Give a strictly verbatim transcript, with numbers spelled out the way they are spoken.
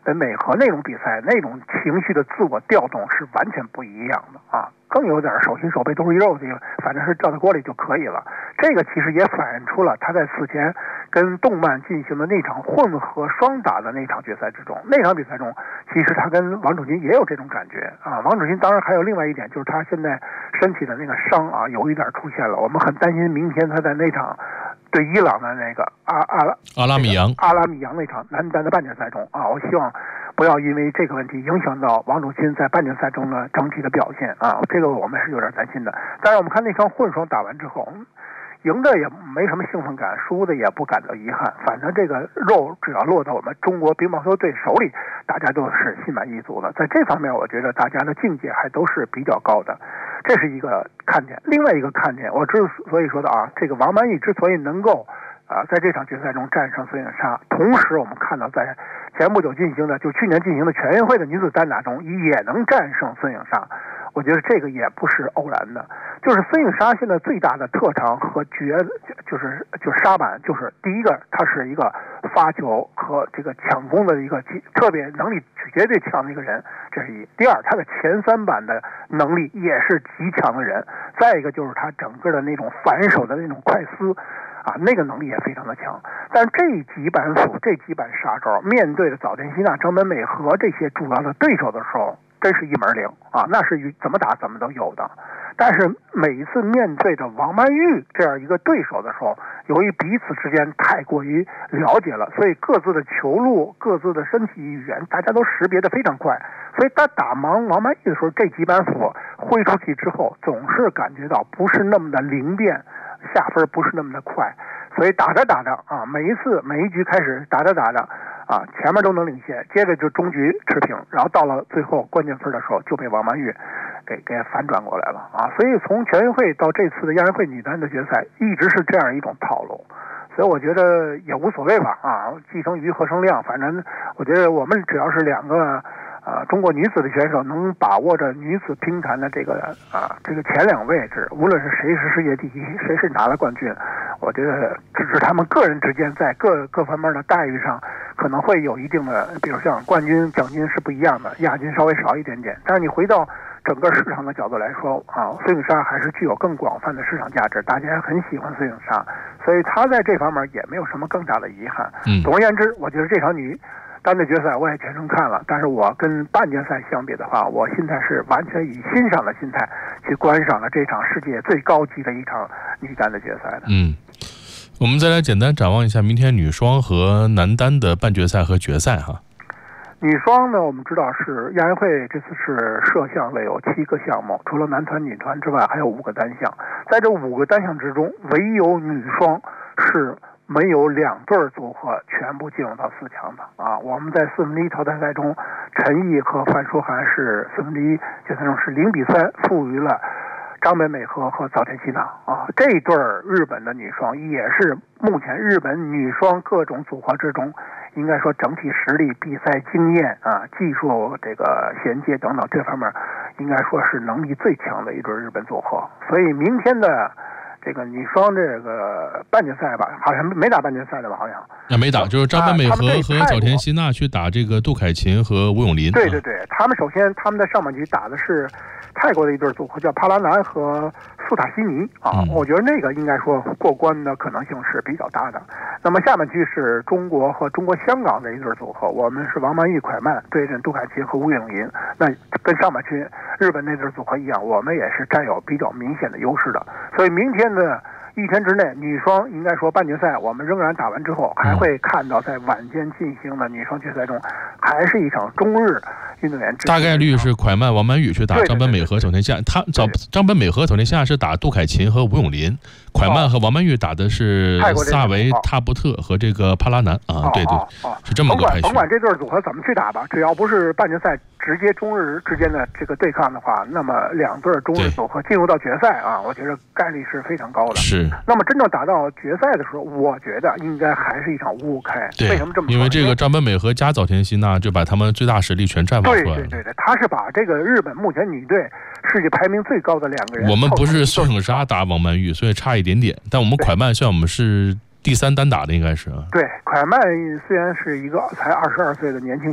跟美和那种比赛，那种情绪的自我调动是完全不一样的啊，更有点手心手背都是肉，这个反正是掉在锅里就可以了。这个其实也反映出了他在此前跟动漫进行的那场混合双打的那场决赛之中，那场比赛中，其实他跟王楚钦也有这种感觉啊。王楚钦当然还有另外一点，就是他现在身体的那个伤啊，有一点出现了，我们很担心明天他在那场对伊朗的那个阿阿拉阿拉米扬阿拉米扬那场男单的半决赛中啊，我希望不要因为这个问题影响到王楚钦在半决赛中的整体的表现啊，这个我们是有点担心的。但是我们看那场混双打完之后，赢的也没什么兴奋感，输的也不感到遗憾，反正这个肉只要落到我们中国乒乓球队手里，大家都是心满意足的。在这方面，我觉得大家的境界还都是比较高的，这是一个看点。另外一个看点，我之所以说的啊，这个王曼玉之所以能够啊在这场决赛中战胜孙颖莎，同时我们看到在前不久进行的，就去年进行的全运会的女子单打中，也能战胜孙颖莎。我觉得这个也不是偶然的，就是孙颖莎现在最大的特长和绝，就是就是沙板，就是第一个，她是一个发球和这个抢攻的一个特别能力绝对强的一个人，这是一。第二，她的前三板的能力也是极强的人。再一个就是她整个的那种反手的那种快撕。啊，那个能力也非常的强，但这几板斧、这几板杀招，面对着早田希娜、张本美和这些主要的对手的时候，真是一门灵啊！那是怎么打怎么都有的。但是每一次面对着王曼玉这样一个对手的时候，由于彼此之间太过于了解了，所以各自的球路、各自的身体语言，大家都识别的非常快。所以他打王王曼玉的时候，这几板斧挥出去之后，总是感觉到不是那么的灵便。下分不是那么的快，所以打着打着啊，每一次每一局开始打着打着啊，前面都能领先，接着就中局持平，然后到了最后关键分的时候就被王曼玉给给反转过来了啊！所以从全运会到这次的亚运会女单的决赛，一直是这样一种套路。所以我觉得也无所谓吧啊，既生瑜何生亮，反正我觉得我们只要是两个。呃，中国女子的选手能把握着女子乒坛的这个啊这个前两位置，无论是谁是世界第一，谁是拿了冠军，我觉得只是他们个人之间在各各方面的待遇上可能会有一定的，比如像冠军奖金是不一样的，亚军稍微少一点点。但是你回到整个市场的角度来说啊，孙颖莎还是具有更广泛的市场价值，大家很喜欢孙颖莎，所以她在这方面也没有什么更大的遗憾。 嗯， 总而言之，我觉得这场女单的决赛我也全程看了，但是我跟半决赛相比的话，我心态是完全以欣赏的心态去观赏了这场世界最高级的一场女单的决赛的。 嗯，我们再来简单展望一下明天女双和男单的半决赛和决赛哈。 女双呢，我们知道是亚运会这次是设项为有七个项目，除了男团、女团之外，还有五个单项。在这五个单项之中，唯有女双是没有两对组合全部进入到四强的啊！我们在四分之一淘汰赛中，陈毅和范舒涵是四分之一决赛中是零比三负于了张本美和和早田希娜啊！这对日本的女双也是目前日本女双各种组合之中，应该说整体实力、比赛经验啊、技术这个衔接等等这方面，应该说是能力最强的一对日本组合。所以明天的这个女双这个半决赛吧，好像没打半决赛的吧？好像那、啊、没打，就是张本美和、啊、和早田希娜去打这个杜凯琴和吴永林。 对对对，他们首先他们在上半局打的是泰国的一对组合，叫帕拉南和苏塔西尼啊、嗯，我觉得那个应该说过关的可能性是比较大的。那么下半局是中国和中国香港的一对组合，我们是王曼玉、蒯曼对阵杜凯琴和吴永林。那跟上半局日本那对组合一样，我们也是占有比较明显的优势的。所以明天的一天之内，女双应该说半决赛我们仍然打完之后，还会看到在晚间进行的女双决赛中，还是一场中日运动员。 大概率是蒯曼、王曼玉去打张本美和早田希娜，他早张本美和早田希娜是打杜凯琴和吴永林，蒯曼和王曼玉打的是萨维塔布特和这个帕拉南啊，对对，是这么个排序。 甭管这对组合怎么去打吧，只要不是半决赛直接中日之间的这个对抗的话，那么两对中日组合进入到决赛啊，我觉得概率是非常高的。 是。 那么真正打到决赛的时候，我觉得应该还是一场五五开。为什么这么说？ 因为这个张本美和加早田希娜就把他们最大实力全绽放出来了。 对对对对，他是把这个日本目前女队世界排名最高的两个人。 我们不是孙颖莎打王曼玉，所以差一点点。但我们蒯曼算我们是第三单打的，应该是。 对，蒯曼虽然是一个才二十二岁的年轻